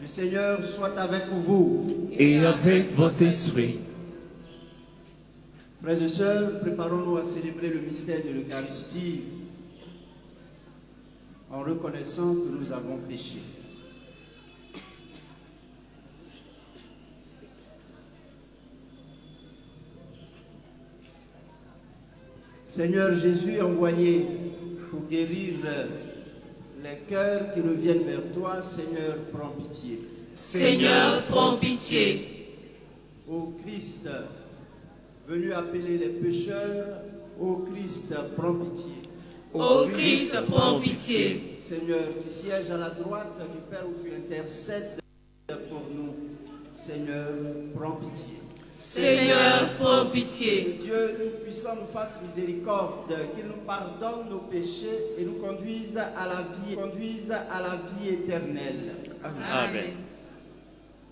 Le Seigneur soit avec vous. Et avec votre esprit. Frères et sœurs, préparons-nous à célébrer le mystère de l'Eucharistie en reconnaissant que nous avons péché. Seigneur Jésus, envoyé pour guérir les cœurs qui reviennent vers toi, Seigneur, prends pitié. Seigneur, prends pitié. Ô Christ, venu appeler les pécheurs, ô Christ, prends pitié. Ô Christ, prends pitié. Seigneur, qui siège à la droite du Père où tu intercèdes pour nous, Seigneur, prends pitié. Seigneur, prends pitié. Que Dieu Tout-Puissant nous fasse miséricorde, qu'il nous pardonne nos péchés et nous conduise à la vie éternelle. Amen.